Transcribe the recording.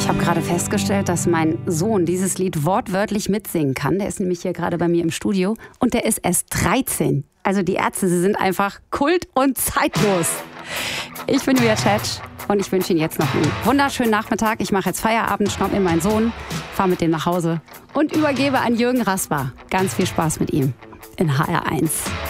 habe gerade festgestellt, dass mein Sohn dieses Lied wortwörtlich mitsingen kann. Der ist nämlich hier gerade bei mir im Studio und der ist erst 13. Also die Ärzte, sie sind einfach Kult und zeitlos. Ich bin Julia Tschetsch und ich wünsche Ihnen jetzt noch einen wunderschönen Nachmittag. Ich mache jetzt Feierabend, schnapp mir meinen Sohn, fahre mit dem nach Hause und übergebe an Jürgen Rasper. Ganz viel Spaß mit ihm in HR1.